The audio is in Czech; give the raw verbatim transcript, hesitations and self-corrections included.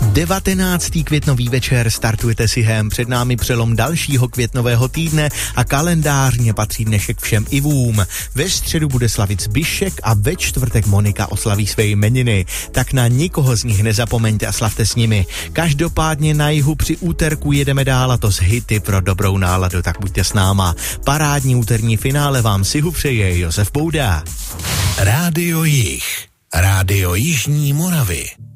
devatenáctý květnový večer startujete si hem, před námi přelom dalšího květnového týdne a kalendářně patří dnešek všem Ivům. Ve středu bude slavit Zbyšek a ve čtvrtek Monika oslaví své jmeniny. Tak na nikoho z nich nezapomeňte a slavte s nimi. Každopádně na jihu při úterku jedeme dál a to s hity pro dobrou náladu, tak buďte s náma. Parádní úterní finále vám si hu přeje Josef Bouda. Rádio Jih, Rádio Jižní Moravy.